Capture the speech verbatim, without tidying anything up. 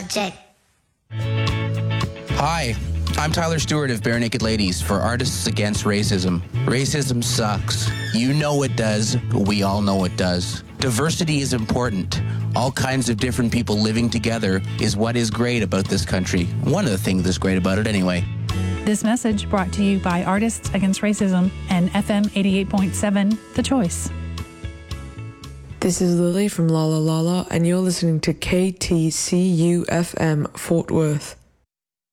Project. Hi, I'm Tyler Stewart of Bare Naked Ladies for Artists Against Racism. Racism sucks. You know it does. We all know it does. Diversity is important. All kinds of different people living together is what is great about this country. One of the things that's great about it anyway. This message brought to you by Artists Against Racism and F M eighty-eight point seven, The Choice. This is Lily from Lala Lala, and you're listening to K T C U F M Fort Worth.